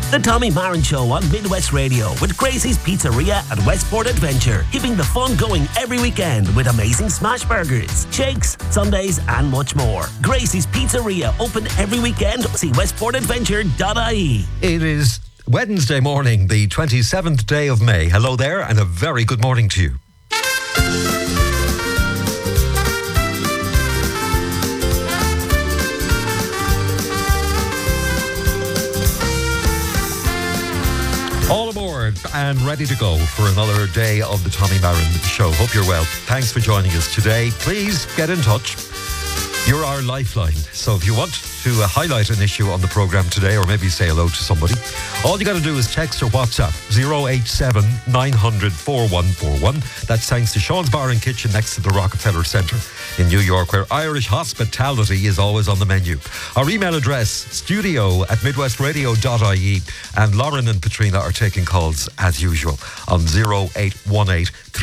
The Tommy Marin Show on Midwest Radio with Gracie's Pizzeria at Westport Adventure, keeping the fun going every weekend with amazing smash burgers, shakes, sundaes and much more. Gracie's Pizzeria, open every weekend. See westportadventure.ie. It is Wednesday morning, the 27th day of May. Hello there and a very good morning to you. All aboard and ready to go for another day of the Tommy Marin Show. Hope you're well. Thanks for joining us today. Please get in touch. You're our lifeline. So if you want to highlight an issue on the programme today, or maybe say hello to somebody, all you got to do is text or WhatsApp 087 900 4141. That's thanks to Sean's Bar and Kitchen next to the Rockefeller Centre in New York, where Irish hospitality is always on the menu. Our email address, studio@midwestradio.ie, and Lauren and Patrina are taking calls as usual on 0818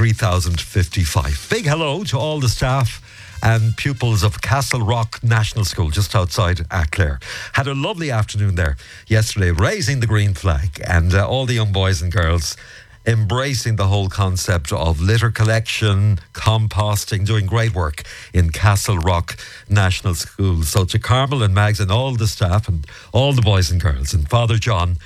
3055. Big hello to all the staff and pupils of Castle Rock National School, just outside Clare. Had a lovely afternoon there yesterday, raising the green flag, and all the young boys and girls embracing the whole concept of litter collection, composting, doing great work in Castle Rock National School. So to Carmel and Mags and all the staff and all the boys and girls, and Father John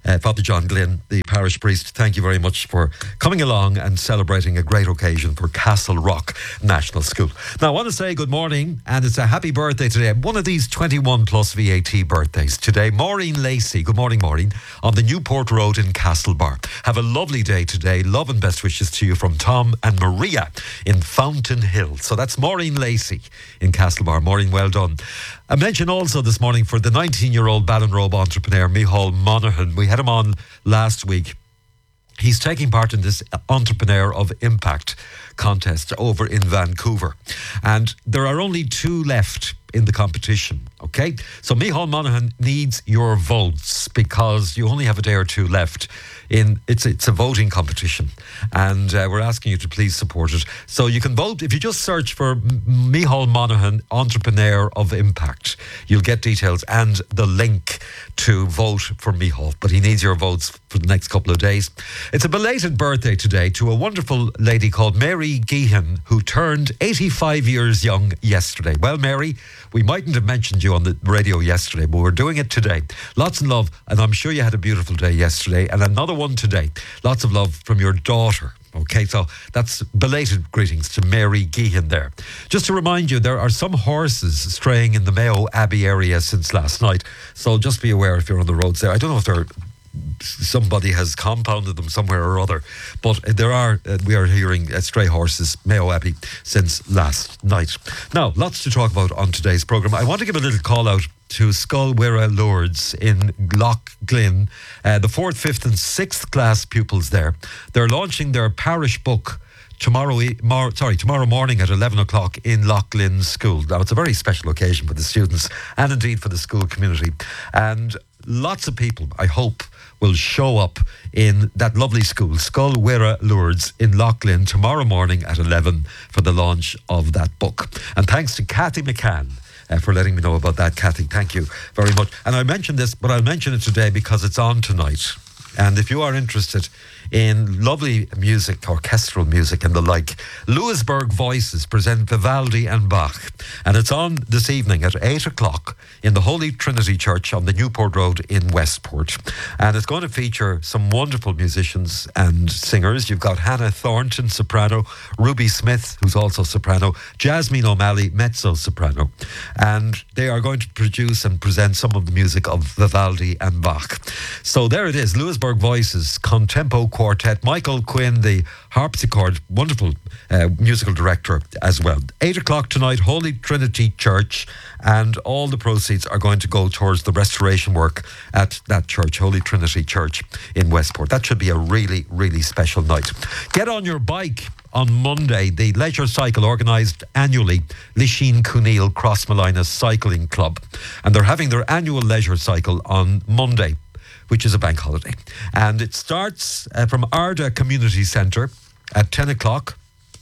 Glynn, the parish priest, thank you very much for coming along and celebrating a great occasion for Castle Rock National School. Now, I want to say good morning, and it's a happy birthday today. One of these 21 plus VAT birthdays today. Maureen Lacey, good morning, Maureen, on the Newport Road in Castlebar. Have a lovely day today. Love and best wishes to you from Tom and Maria in Fountain Hill. So that's Maureen Lacey in Castlebar. Maureen, well done. I mentioned also this morning for the 19-year-old Ballinrobe entrepreneur, Micheál Monaghan. We had him on last week. He's taking part in this Entrepreneur of Impact contest over in Vancouver. And there are only 2 left in the competition, okay? So Micheál Monaghan needs your votes because you only have a day or 2 left. It's a voting competition, and we're asking you to please support it. So you can vote if you just search for Micheál Monaghan Entrepreneur of Impact. You'll get details and the link to vote for Micheál, but he needs your votes for the next couple of days. It's a belated birthday today to a wonderful lady called Mary Geehan, who turned 85 years young yesterday. Well, Mary, we mightn't have mentioned you on the radio yesterday, but we're doing it today. Lots of love, and I'm sure you had a beautiful day yesterday, and another one today. Lots of love from your daughter. Okay, so that's belated greetings to Mary Geehan there. Just to remind you, there are some horses straying in the Mayo Abbey area since last night, so just be aware if you're on the roads there. I don't know if somebody has compounded them somewhere or other, but we are hearing stray horses, Mayo Abbey, since last night. Now, lots to talk about on today's programme. I want to give a little call out to Scoil Mhuire Lourdes in Loch Glynn, the 4th, 5th and 6th class pupils there. They're launching their parish book tomorrow morning at 11 o'clock in Loch Glynn School. Now, it's a very special occasion for the students and indeed for the school community. And lots of people, I hope, will show up in that lovely school, Scoil Mhuire Lourdes in Loch Glynn, tomorrow morning at 11 for the launch of that book. And thanks to Kathy McCann for letting me know about that. Kathy, thank you very much. And I mentioned this, but I'll mention it today because it's on tonight. And if you are interested in lovely music, orchestral music and the like, Louisburg Voices present Vivaldi and Bach. And it's on this evening at 8 o'clock in the Holy Trinity Church on the Newport Road in Westport. And it's going to feature some wonderful musicians and singers. You've got Hannah Thornton, soprano, Ruby Smith, who's also soprano, Jasmine O'Malley, mezzo-soprano. And they are going to produce and present some of the music of Vivaldi and Bach. So there it is, Louisburg Voices, Contempo Quartet, Michael Quinn, the harpsichord, wonderful musical director as well. 8 o'clock tonight, Holy Trinity Church, and all the proceeds are going to go towards the restoration work at that church, Holy Trinity Church in Westport. That should be a really, really special night. Get on your bike on Monday, the leisure cycle organised annually, Lisheen Cooneil Crossmolina Cycling Club. And they're having their annual leisure cycle on Monday, which is a bank holiday. And it starts from Arda Community Centre at 10 o'clock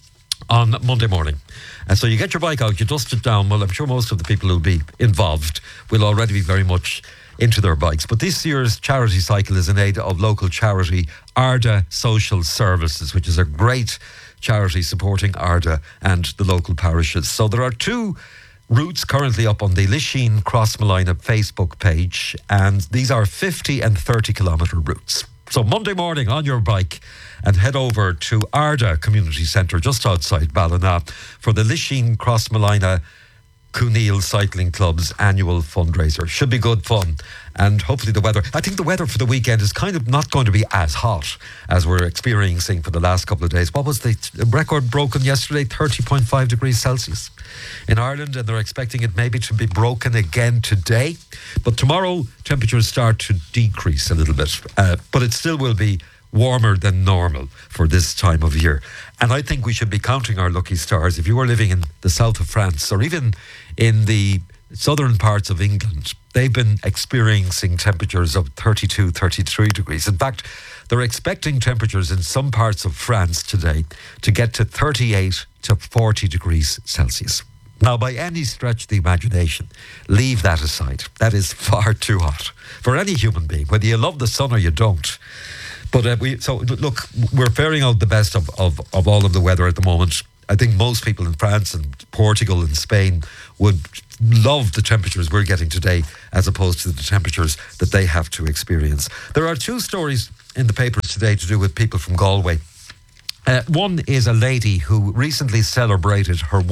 on Monday morning. And so you get your bike out, you dust it down. Well, I'm sure most of the people who'll be involved will already be very much into their bikes. But this year's charity cycle is in aid of local charity Arda Social Services, which is a great charity supporting Arda and the local parishes. So there are 2 routes currently up on the Lisheen Crossmolina Facebook page, and these are 50 and 30 kilometre routes. So Monday morning on your bike and head over to Arda Community Centre just outside Ballina for the Lisheen Crossmolina Cooneal Cycling Club's annual fundraiser. Should be good fun, and hopefully the weather, I think the weather for the weekend is kind of not going to be as hot as we're experiencing for the last couple of days. What was the record broken yesterday? 30.5 degrees Celsius in Ireland, and they're expecting it maybe to be broken again today. But tomorrow temperatures start to decrease a little bit, but it still will be warmer than normal for this time of year. And I think we should be counting our lucky stars. If you were living in the south of France or even in the southern parts of England, they've been experiencing temperatures of 32, 33 degrees. In fact, they're expecting temperatures in some parts of France today to get to 38 to 40 degrees Celsius. Now, by any stretch of the imagination, leave that aside. That is far too hot for any human being, whether you love the sun or you don't. But look, we're faring out the best of all of the weather at the moment. I think most people in France and Portugal and Spain would love the temperatures we're getting today as opposed to the temperatures that they have to experience. There are 2 stories in the papers today to do with people from Galway. One is a lady who recently celebrated her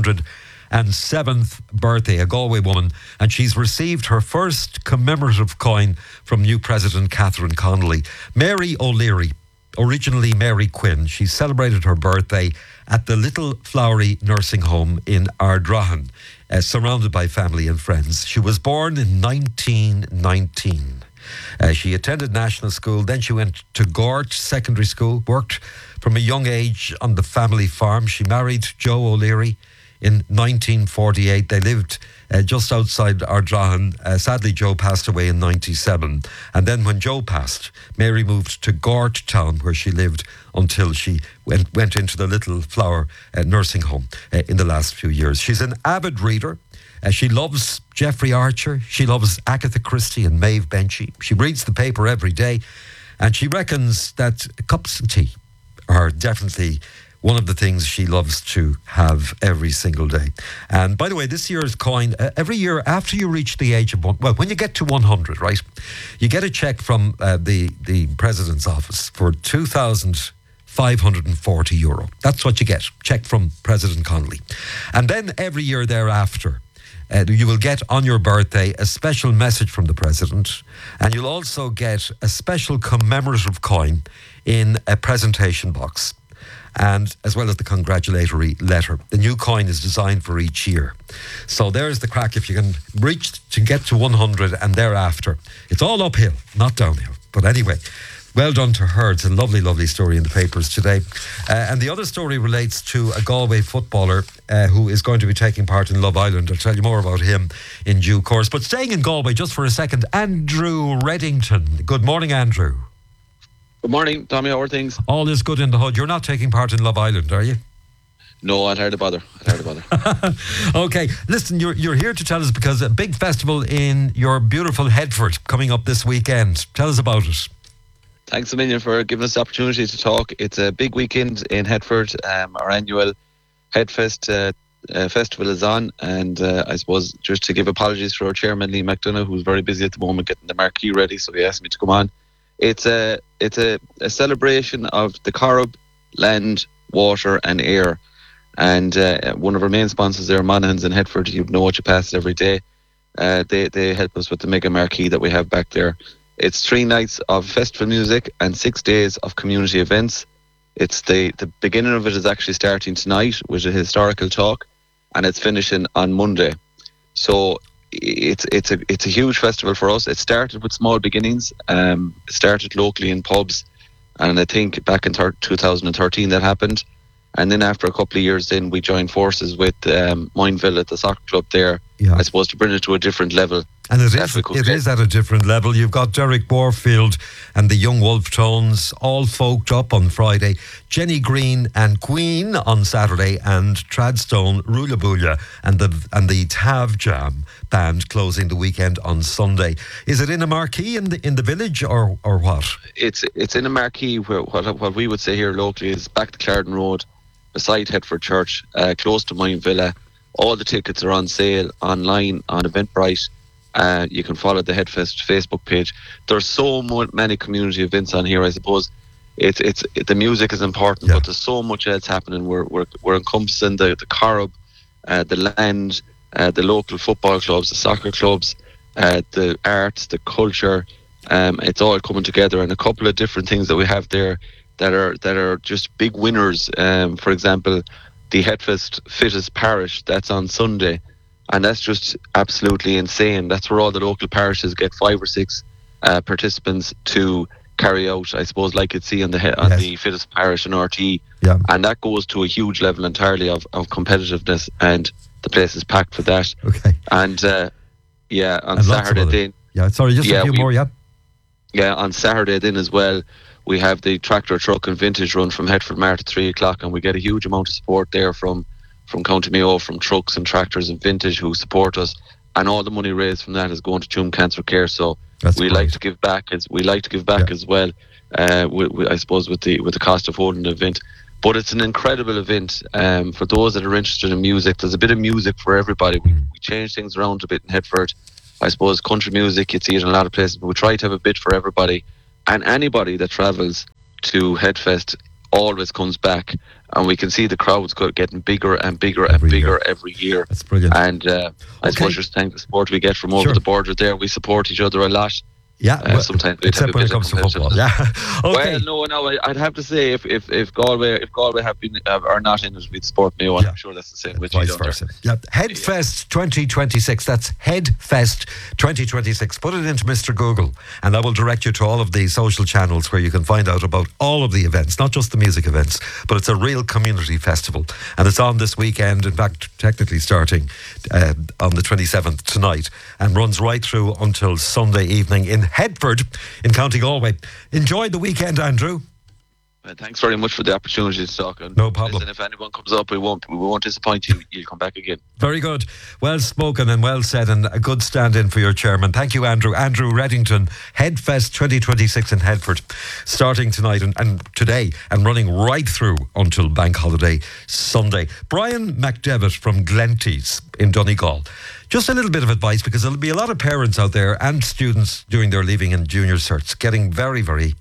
107th birthday, a Galway woman, and she's received her first commemorative coin from new President Catherine Connolly. Mary O'Leary, originally Mary Quinn, she celebrated her birthday at the Little Flowery Nursing Home in Ardrahan, surrounded by family and friends. She was born in 1919. She attended national school, then she went to Gort Secondary School, worked from a young age on the family farm. She married Joe O'Leary in 1948. They lived just outside Ardrahan. Sadly, Joe passed away in 97. And then when Joe passed, Mary moved to Gort Town, where she lived until she went into the Little Flower Nursing Home in the last few years. She's an avid reader. She loves Jeffrey Archer. She loves Agatha Christie and Maeve Binchy. She reads the paper every day, and she reckons that cups of tea are definitely one of the things she loves to have every single day. And by the way, this year's coin, every year after you reach the age of when you get to 100, right, you get a check from the President's office for €2,540. That's what you get, check from President Connolly. And then every year thereafter, you will get on your birthday a special message from the President, and you'll also get a special commemorative coin in a presentation box, and as well as the congratulatory letter. The new coin is designed for each year. So there's the crack. If you can reach to get to 100 and thereafter, it's all uphill, not downhill. But anyway, well done to her. It's a lovely, lovely story in the papers today. And the other story relates to a Galway footballer who is going to be taking part in Love Island. I'll tell you more about him in due course. But staying in Galway just for a second, Andrew Reddington. Good morning, Andrew. Good morning, Tommy. How are things? All is good in the hood. You're not taking part in Love Island, are you? No, I'd heard about her. Okay, listen, you're here to tell us because a big festival in your beautiful Headford coming up this weekend. Tell us about it. Thanks a million for giving us the opportunity to talk. It's a big weekend in Headford. Our annual Headfest festival is on, and I suppose just to give apologies for our chairman, Lee McDonough, who's very busy at the moment getting the marquee ready, so he asked me to come on. It's a celebration of the Corrib, land, water and air. And one of our main sponsors there, Monaghan's in Headford, you know what you pass every day. They help us with the mega marquee that we have back there. It's 3 nights of festival music and 6 days of community events. It's the beginning of it is actually starting tonight with a historical talk, and it's finishing on Monday. So it's a huge festival for us. It started with small beginnings. It started locally in pubs, and I think back in 2013 that happened. And then after a couple of years, we joined forces with Moyneville at the soccer club there. Yeah. I suppose to bring it to a different level. And it is at a different level. You've got Derek Borfield and the Young Wolf Tones all folked up on Friday. Jenny Green and Queen on Saturday, and Tradstone, Rulabulla and the Tav Jam band closing the weekend on Sunday. Is it in a marquee in the village or what? It's in a marquee where what we would say here locally is back to Clarendon Road, beside Headford Church, close to Mine Villa. All the tickets are on sale online on Eventbrite. You can follow the Headfest Facebook page. There's so many community events on here. I suppose it's the music is important, but there's so much else happening. We're encompassing the Corrib, the land, the local football clubs, the soccer clubs, the arts, the culture. It's all coming together, and a couple of different things that we have there that are just big winners. For example, the Headfest Fittest Parish, that's on Sunday. And that's just absolutely insane. That's where all the local parishes get 5 or 6 participants to carry out, I suppose, like you'd see on the Fittest Parish in RTE. Yeah. And that goes to a huge level entirely of competitiveness, and the place is packed for that. Okay. And on Saturday then. Yeah, sorry, just a few more, yeah. Yeah, on Saturday then as well, we have the tractor, truck and vintage run from Headford Mart at 3 o'clock, and we get a huge amount of support there from County Mayo, from trucks and tractors and vintage who support us, and all the money raised from that is going to Tuam Cancer Care. So we like to give back as well. I suppose with the cost of holding the event, but it's an incredible event. For those that are interested in music, there's a bit of music for everybody. We change things around a bit in Headford. I suppose country music, you'd see it in a lot of places, but we try to have a bit for everybody. And anybody that travels to Headfest always comes back, and we can see the crowds getting bigger and bigger every year. That's brilliant. And I suppose just thank the support we get from over the border there. We support each other a lot. Yeah, sometimes except when it comes to football. Yeah. Okay. Well, no, I'd have to say if Galway have been are not in it, we'd support Mayo. I'm sure that's the same with vice versa. Yeah, Headfest 2026. That's Headfest 2026. Put it into Mr. Google, and that will direct you to all of the social channels where you can find out about all of the events, not just the music events, but it's a real community festival, and it's on this weekend. In fact, technically starting on the 27th tonight, and runs right through until Sunday evening in Headford in County Galway. Enjoy the weekend, Andrew. Thanks very much for the opportunity to talk. No problem. And if anyone comes up, we won't disappoint you. You'll come back again. Very good. Well spoken and well said, and a good stand-in for your chairman. Thank you, Andrew. Andrew Reddington, Headfest 2026 in Headford, starting tonight and today, and running right through until Bank Holiday Sunday. Brian McDevitt from Glenties in Donegal. Just a little bit of advice, because there'll be a lot of parents out there and students doing their leaving and junior certs getting very, very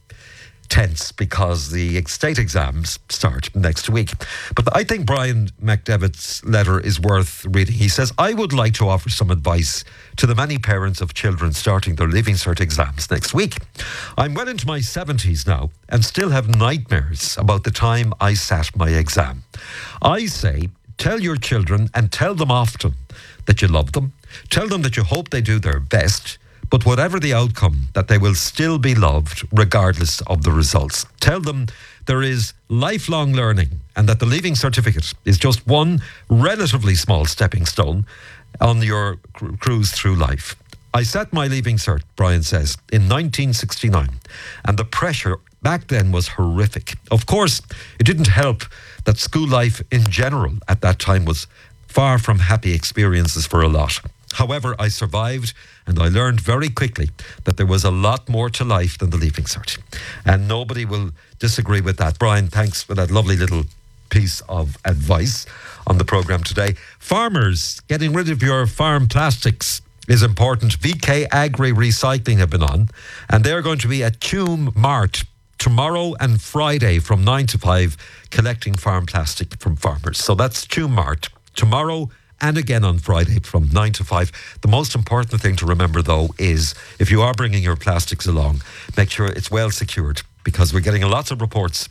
tense because the state exams start next week. But I think Brian McDevitt's letter is worth reading. He says, I would like to offer some advice to the many parents of children starting their Leaving Cert exams next week. I'm well into my 70s now and still have nightmares about the time I sat my exam. I say, tell your children, and tell them often, that you love them. Tell them that you hope they do their best, but whatever the outcome, that they will still be loved regardless of the results. Tell them there is lifelong learning, and that the Leaving Certificate is just one relatively small stepping stone on your cruise through life. I sat my Leaving Cert, Brian says, in 1969, and the pressure back then was horrific. Of course, it didn't help that school life in general at that time was far from happy experiences for a lot. However, I survived, and I learned very quickly that there was a lot more to life than the Leaving Cert. And nobody will disagree with that. Brian, thanks for that lovely little piece of advice on the programme today. Farmers, getting rid of your farm plastics is important. VK Agri Recycling have been on, and they're going to be at Tuam Mart tomorrow and Friday from 9 to 5, collecting farm plastic from farmers. So that's Tuam Mart tomorrow and again on Friday from 9 to 5. The most important thing to remember, though, is if you are bringing your plastics along, make sure it's well secured, because we're getting lots of reports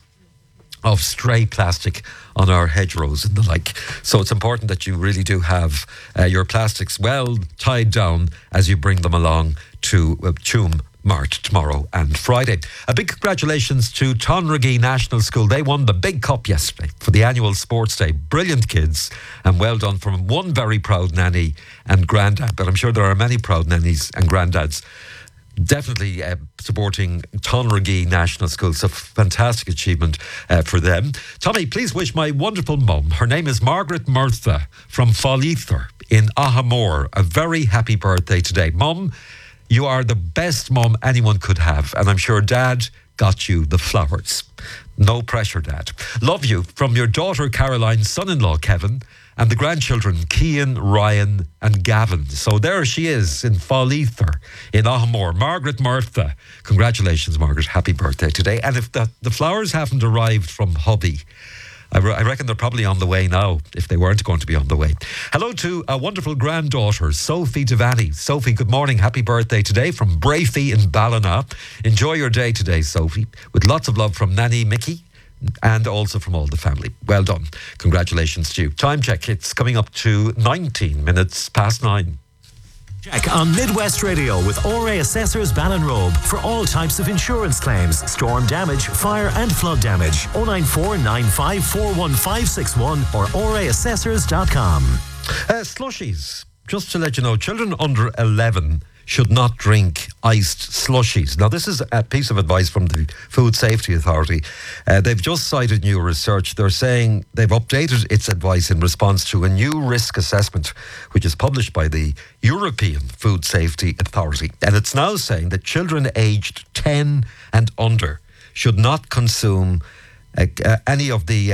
of stray plastic on our hedgerows and the like. So it's important that you really do have your plastics well tied down as you bring them along to Tuam Mart tomorrow and Friday. A big congratulations to Tonragee National School. They won the big cup yesterday for the annual sports day. Brilliant kids, and well done from one very proud nanny and granddad. But I'm sure there are many proud nannies and granddads definitely supporting Tonragee National School. It's a fantastic achievement for them. Tommy, please wish my wonderful mum, her name is Margaret Murtha from Fallether in Ahamore, a very happy birthday today. Mum, you are the best mum anyone could have, and I'm sure Dad got you the flowers. No pressure, Dad. Love you from your daughter Caroline, son-in-law Kevin, and the grandchildren Cian, Ryan and Gavin. So there she is in Fallether in Ahamore. Margaret Murtha. Congratulations, Margaret. Happy birthday today. And if the flowers haven't arrived from hubby, I reckon they're probably on the way now, if they weren't going to be on the way. Hello to a wonderful granddaughter, Sophie Devaney. Sophie, good morning. Happy birthday today from Brafey in Ballina. Enjoy your day today, Sophie, with lots of love from Nanny Mickey and also from all the family. Well done. Congratulations to you. Time check. It's coming up to 19 minutes past 9. Check on Midwest Radio with ORA Assessors Ballinrobe for all types of insurance claims, storm damage, fire and flood damage. 094 95 41561 or oraassessors.com. Slushies. Just to let you know, children under 11 should not drink iced slushies. Now, this is a piece of advice from the Food Safety Authority. They've just cited new research. They're saying they've updated its advice in response to a new risk assessment, which is published by the European Food Safety Authority. And it's now saying that children aged 10 and under should not consume any of the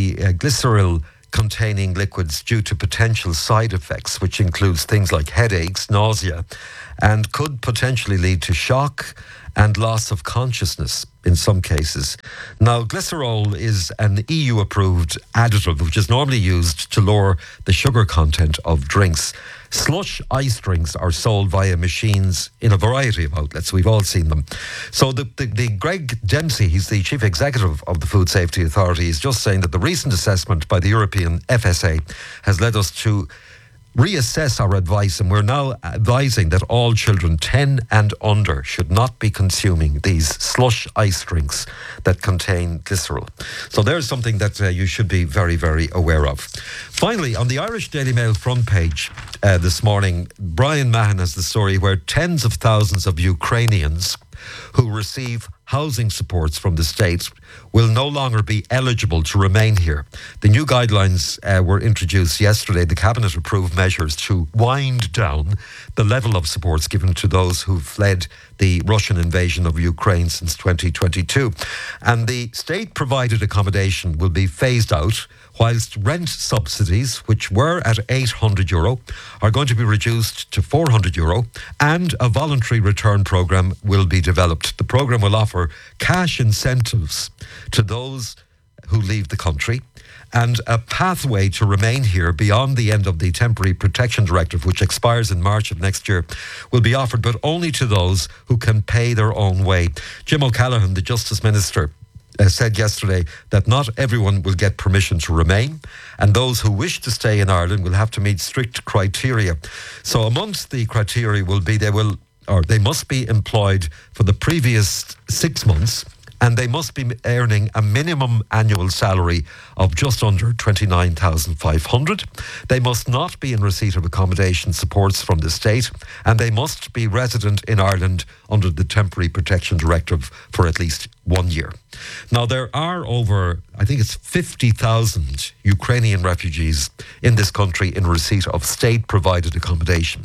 glycerol containing liquids due to potential side effects, which includes things like headaches, nausea, and could potentially lead to shock and loss of consciousness in some cases. Now, glycerol is an EU-approved additive which is normally used to lower the sugar content of drinks. Slush ice drinks are sold via machines in a variety of outlets. We've all seen them. So the Greg Dempsey, he's the chief executive of the Food Safety Authority, is just saying that the recent assessment by the European FSA has led us to reassess our advice, and we're now advising that all children 10 and under should not be consuming these slush ice drinks that contain glycerol. So there's something that you should be very, very aware of. Finally, on the Irish Daily Mail front page this morning, Brian Mahon has the story where tens of thousands of Ukrainians who receive housing supports from the state will no longer be eligible to remain here. The new guidelines were introduced yesterday. The Cabinet approved measures to wind down the level of supports given to those who fled the Russian invasion of Ukraine since 2022. And the state-provided accommodation will be phased out, whilst rent subsidies, which were at €800, are going to be reduced to €400, and a voluntary return programme will be developed. The programme will offer cash incentives to those who leave the country and a pathway to remain here beyond the end of the Temporary Protection Directive, which expires in March of next year, will be offered, but only to those who can pay their own way. Jim O'Callaghan, the Justice Minister, said yesterday that not everyone will get permission to remain, and those who wish to stay in Ireland will have to meet strict criteria. So amongst the criteria will be they must be employed for the previous 6 months, and they must be earning a minimum annual salary of just under 29,500. They must not be in receipt of accommodation supports from the state, and they must be resident in Ireland under the Temporary Protection Directive for at least 1 year. Now, there are over, I think it's 50,000 Ukrainian refugees in this country in receipt of state-provided accommodation.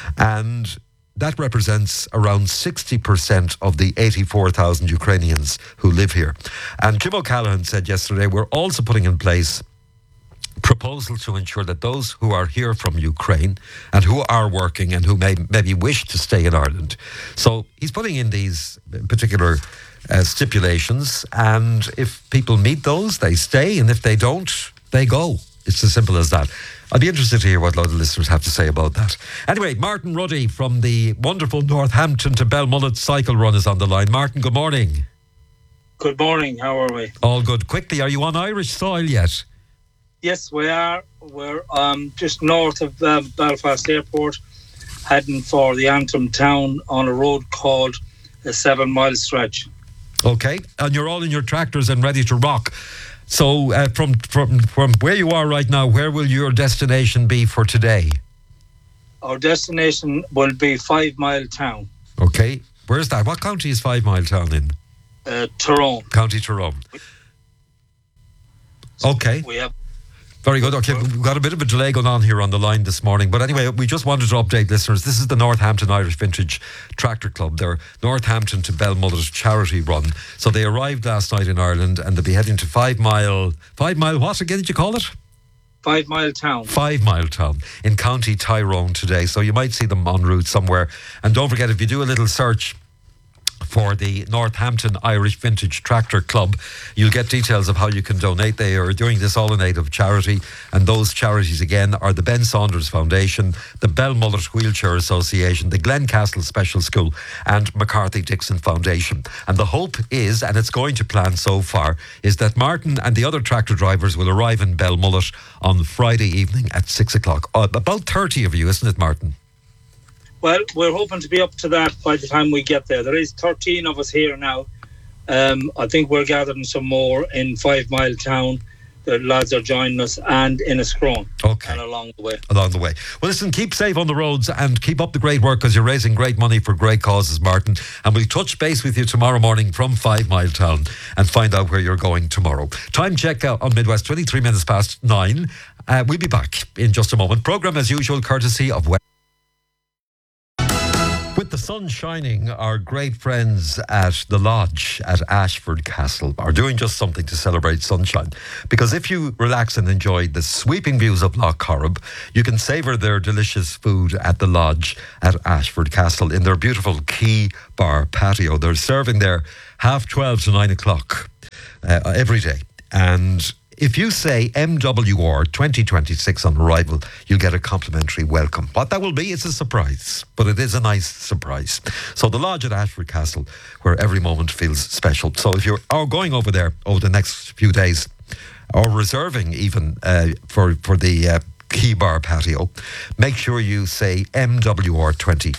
And that represents around 60% of the 84,000 Ukrainians who live here. And Jim O'Callaghan said yesterday, we're also putting in place proposals to ensure that those who are here from Ukraine and who are working and who maybe wish to stay in Ireland. So he's putting in these particular stipulations, and if people meet those, they stay, and if they don't, they go. It's as simple as that. I'd be interested to hear what a lot of listeners have to say about that. Anyway, Martin Ruddy from the wonderful Northampton to Belmullet cycle run is on the line. Martin, good morning. Good morning. How are we? All good. Quickly, are you on Irish soil yet? Yes, we are. We're just north of Belfast Airport, heading for the Antrim town on a road called a 7-mile stretch. Okay, and you're all in your tractors and ready to rock. So from where you are right now, where will your destination be for today? Our destination will be 5 Mile Town. Okay, where's that? What county is 5 Mile Town in? Tyrone. County Tyrone. Okay. We have. Very good. Okay, we've got a bit of a delay going on here on the line this morning. But anyway, we just wanted to update listeners. This is the Northampton Irish Vintage Tractor Club. Their Northampton to Belmullet charity run. So they arrived last night in Ireland and they'll be heading to 5 Mile... 5 Mile what again did you call it? 5 Mile Town. 5 Mile Town in County Tyrone today. So you might see them en route somewhere. And don't forget, if you do a little search for the Northampton Irish Vintage Tractor Club, you'll get details of how you can donate. They are doing this all in aid of charity, and those charities again are the Ben Saunders Foundation, the Belmullet Wheelchair Association, the Glencastle Special School, and McCarthy Dixon Foundation. And the hope is, and it's going to plan so far, is that Martin and the other tractor drivers will arrive in Belmullet on Friday evening at 6 o'clock. About 30 of you, isn't it, Martin? Well, we're hoping to be up to that by the time we get there. There is 13 of us here now. I think we're gathering some more in 5 Mile Town. The lads are joining us, and in Escrone. Okay. And along the way. Along the way. Well, listen, keep safe on the roads and keep up the great work, because you're raising great money for great causes, Martin. And we'll touch base with you tomorrow morning from 5 Mile Town and find out where you're going tomorrow. Time check on Midwest, 23 minutes past 9. We'll be back in just a moment. Programme as usual, courtesy of West. With the sun shining, our great friends at the Lodge at Ashford Castle are doing just something to celebrate sunshine. Because if you relax and enjoy the sweeping views of Lough Corrib, you can savour their delicious food at the Lodge at Ashford Castle in their beautiful Key Bar patio. They're serving there 12:30 to 9 o'clock every day. And if you say MWR 2026 on arrival, you'll get a complimentary welcome. What that will be, it's a surprise, but it is a nice surprise. So the Lodge at Ashford Castle, where every moment feels special. So if you're going over there over the next few days, or reserving even for the Key Bar patio, make sure you say MWR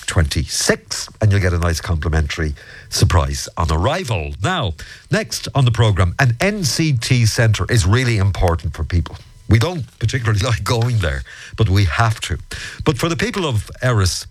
2026 and you'll get a nice complimentary surprise on arrival. Now, next on the programme, an NCT centre is really important for people. We don't particularly like going there, but we have to. But for the people of Erris,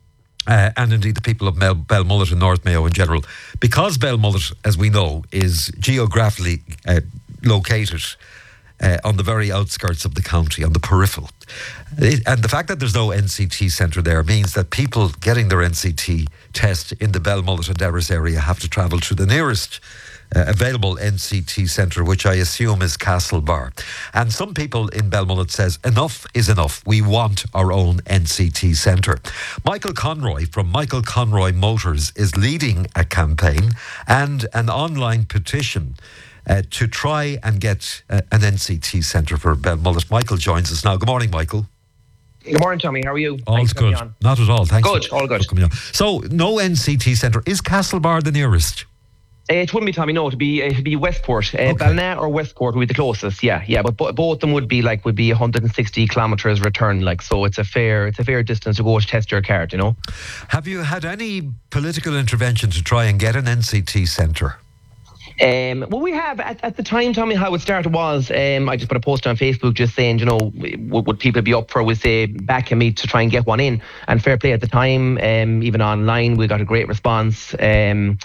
and indeed the people of Belmullet and North Mayo in general, because Belmullet, as we know, is geographically located on the very outskirts of the county, on the peripheral. And the fact that there's no NCT centre there means that people getting their NCT test in the Belmullet and Erris area have to travel to the nearest available NCT centre, which I assume is Castlebar. And some people in Belmullet says, enough is enough. We want our own NCT centre. Michael Conroy from Michael Conroy Motors is leading a campaign and an online petition to try and get an NCT centre for Belmullet. Michael joins us now. Good morning, Michael. Good morning, Tommy. How are you? All's good. Not at all. Thanks. Good, all good. For coming on. So, no NCT centre. Is Castlebar the nearest? It wouldn't be, Tommy. No, it'd be Westport. Okay. Ballina or Westport would be the closest. Yeah. But both of them would be 160 kilometres return. So it's a fair distance to go to test your card. You know. Have you had any political intervention to try and get an NCT centre? Well, we have at the time, Tommy. How it started was I just put a post on Facebook just saying, would people be up for, we say, backing me to try and get one in? And fair play at the time, even online, we got a great response. Alan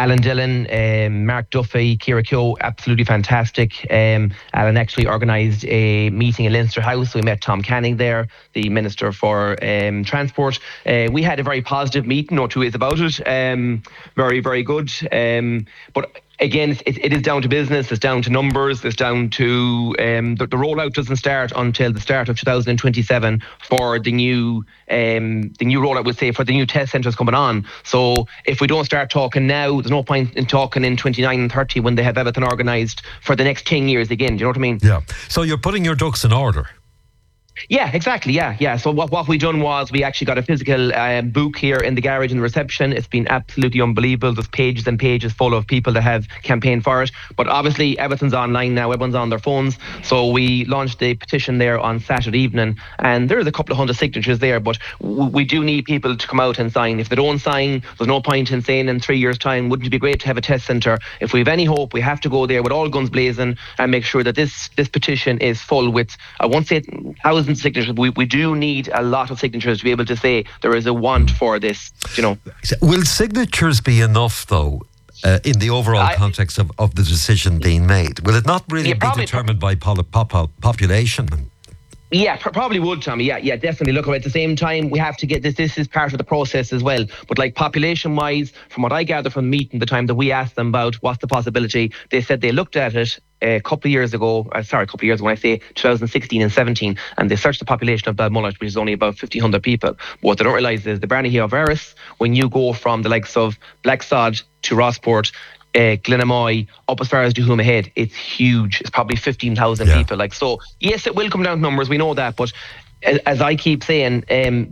Dillon, Mark Duffy, Ciara Keogh, absolutely fantastic. Alan actually organised a meeting in Leinster House. We met Tom Canning there, the Minister for Transport. We had a very positive meeting, no two ways about it. Very, very good. But again, it is down to business, it's down to numbers, it's down to the rollout doesn't start until the start of 2027 for the new rollout, we'll say, for the new test centres coming on. So if we don't start talking now, there's no point in talking in 29 and 30 when they have everything organised for the next 10 years again. Do you know what I mean? Yeah. So you're putting your ducks in order. Yeah, exactly. Yeah. So what we done was we actually got a physical book here in the garage in the reception. It's been absolutely unbelievable. There's pages and pages full of people that have campaigned for it. But obviously everything's online now. Everyone's on their phones. So we launched the petition there on Saturday evening, and there's a couple of hundred signatures there. But we do need people to come out and sign. If they don't sign, there's no point in saying in 3 years' time, wouldn't it be great to have a test centre? If we have any hope, we have to go there with all guns blazing and make sure that this petition is full with, I won't say thousands signatures. We do need a lot of signatures to be able to say there is a want for this, Will signatures be enough, though, in the overall context of the decision being made? Will it not really be determined by population? Yeah, probably would, Tommy. Yeah, definitely. Look, at the same time, we have to get this. This is part of the process as well. But like population-wise, from what I gather from the meeting, the time that we asked them about what's the possibility, they said they looked at it a couple of years ago when I say 2016 and 17, and they searched the population of Balmullet, which is only about 1,500 people. But what they don't realise is the Barnahee of Erris, when you go from the likes of Blacksod to Rossport, Glenamoy, up as far as Dohuma Head, it's huge. It's probably 15,000 people. So yes, it will come down to numbers, we know that, but as I keep saying,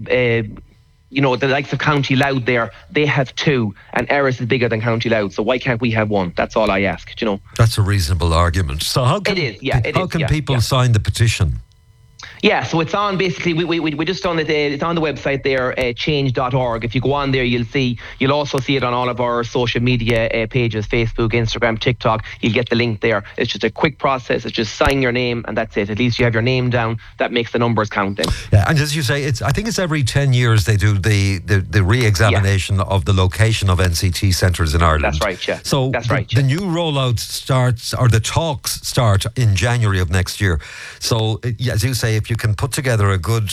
the likes of County Louth there, they have 2, and Erris is bigger than County Louth, so why can't we have 1? That's all I ask, That's a reasonable argument. So how can people sign the petition? Yeah, so it's on, basically, we just done it, it's on the website there, change.org. If you go on there, you'll also see it on all of our social media pages, Facebook, Instagram, TikTok. You'll get the link there. It's just a quick process. It's just sign your name and that's it. At least you have your name down. That makes the numbers count then. Yeah, and as you say, I think it's every 10 years they do the re-examination of the location of NCT centres in Ireland. That's right, yeah. So the new rollout starts, or the talks start in January of next year. So as you say, if you can put together a good,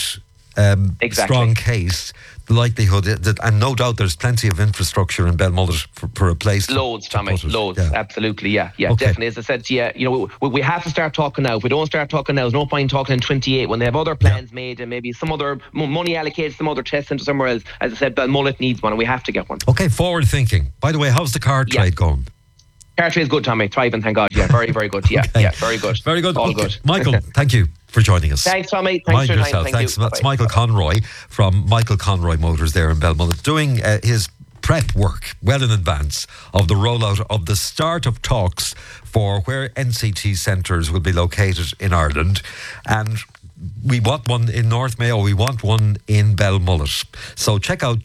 strong case, the likelihood that, and no doubt there's plenty of infrastructure in Balmullet for a place. Loads, Tommy, loads. Yeah. Absolutely, yeah, definitely. As I said to you, we have to start talking now. If we don't start talking now, there's no point talking in 28 when they have other plans made and maybe some other money allocated, some other test centre somewhere else. As I said, Balmullet needs one and we have to get one. Okay, forward thinking. By the way, how's the car trade going? Car trade is good, Tommy. Thriving, thank God. Yeah, very, very good. Yeah, very good. Very good. All good. Michael, thank you for joining us. Thanks, Tommy. Thanks for your time. Thanks. That's Bye-bye. Michael Conroy from Michael Conroy Motors there in Balmullet, doing his prep work well in advance of the rollout of the start of talks for where NCT centres will be located in Ireland. And we want one in North Mayo, we want one in Balmullet. So check out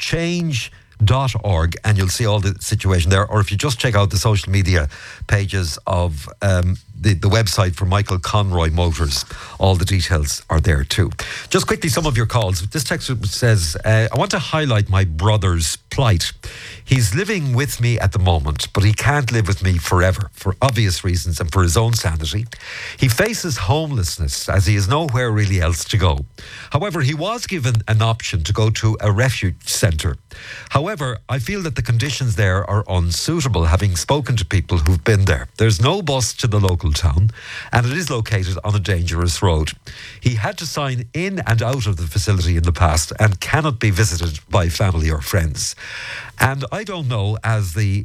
change.org and you'll see all the situation there, or if you just check out the social media pages of the website for Michael Conroy Motors, all the details are there too. Just quickly, some of your calls. This text says, I want to highlight my brother's plight. He's living with me at the moment, but he can't live with me forever for obvious reasons and for his own sanity. He faces homelessness as he has nowhere really else to go. However, he was given an option to go to a refuge centre. However, I feel that the conditions there are unsuitable, having spoken to people who've been there. There's no bus to the local town, and it is located on a dangerous road. He had to sign in and out of the facility in the past and cannot be visited by family or friends. And I don't know, as the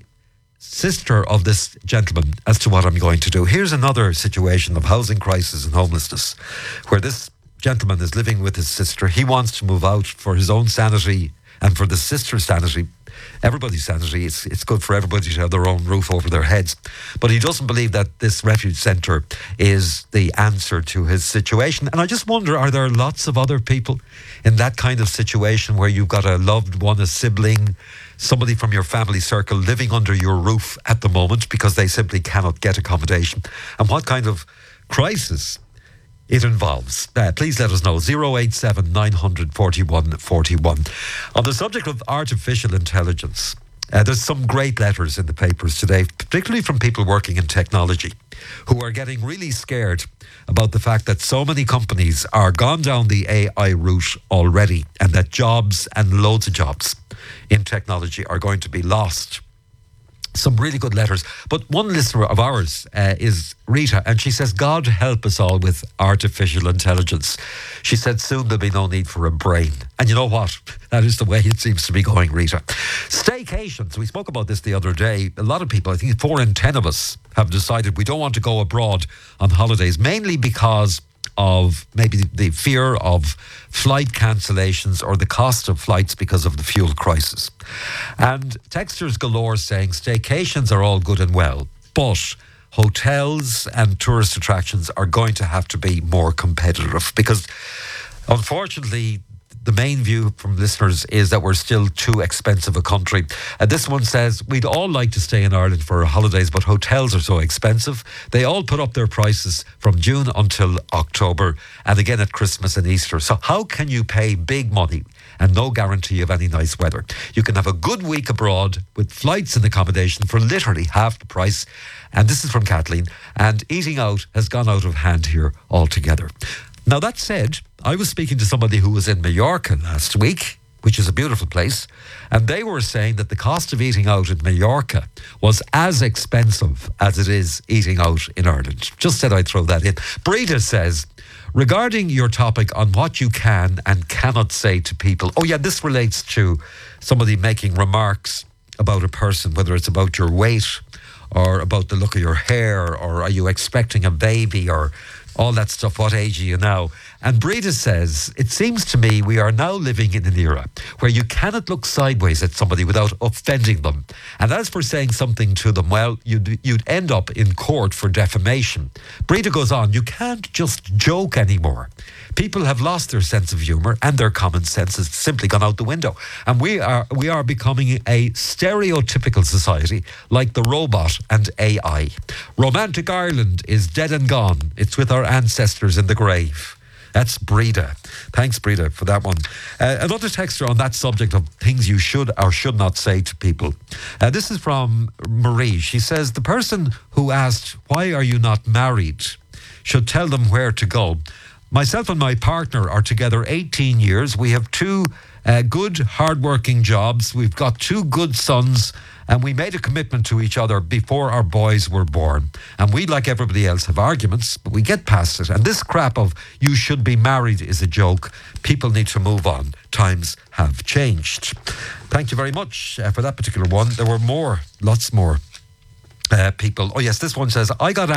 sister of this gentleman, as to what I'm going to do. Here's another situation of housing crisis and homelessness, where this gentleman is living with his sister. He wants to move out for his own sanity and for the sister's sanity, everybody's sanity. It's good for everybody to have their own roof over their heads. But he doesn't believe that this refuge centre is the answer to his situation. And I just wonder, are there lots of other people in that kind of situation where you've got a loved one, a sibling, somebody from your family circle living under your roof at the moment because they simply cannot get accommodation? And what kind of crisis it involves? Please let us know. 087 941 41. On the subject of artificial intelligence, there's some great letters in the papers today, particularly from people working in technology, who are getting really scared about the fact that so many companies are gone down the AI route already, and that jobs, and loads of jobs in technology, are going to be lost. Some really good letters. But one listener of ours is Rita, and she says, God help us all with artificial intelligence. She said, soon there'll be no need for a brain. And you know what? That is the way it seems to be going, Rita. Staycations. We spoke about this the other day. A lot of people, I think 4 in 10 of us, have decided we don't want to go abroad on holidays, mainly because of maybe the fear of flight cancellations or the cost of flights because of the fuel crisis. And texters galore saying staycations are all good and well, but hotels and tourist attractions are going to have to be more competitive because, unfortunately, the main view from listeners is that we're still too expensive a country. This one says, we'd all like to stay in Ireland for our holidays, but hotels are so expensive. They all put up their prices from June until October and again at Christmas and Easter. So how can you pay big money and no guarantee of any nice weather? You can have a good week abroad with flights and accommodation for literally half the price. And this is from Kathleen. And eating out has gone out of hand here altogether. Now, that said, I was speaking to somebody who was in Mallorca last week, which is a beautiful place, and they were saying that the cost of eating out in Mallorca was as expensive as it is eating out in Ireland. Just said I'd throw that in. Breda says, regarding your topic on what you can and cannot say to people, oh yeah, this relates to somebody making remarks about a person, whether it's about your weight or about the look of your hair, or are you expecting a baby, or all that stuff, what age are you now? And Breda says, it seems to me we are now living in an era where you cannot look sideways at somebody without offending them. And as for saying something to them, well, you'd end up in court for defamation. Breda goes on, you can't just joke anymore. People have lost their sense of humour and their common sense has simply gone out the window. And we are becoming a stereotypical society like the robot and AI. Romantic Ireland is dead and gone. It's with our ancestors in the grave. That's Breda. Thanks, Breda, for that one. Another texter on that subject of things you should or should not say to people. This is from Marie. She says, the person who asked, why are you not married, should tell them where to go. Myself and my partner are together 18 years. We have two good, hard-working jobs. We've got two good sons, and we made a commitment to each other before our boys were born. And we, like everybody else, have arguments, but we get past it. And this crap of you should be married is a joke. People need to move on. Times have changed. Thank you very much for that particular one. There were more, lots more people. Oh yes, this one says, I got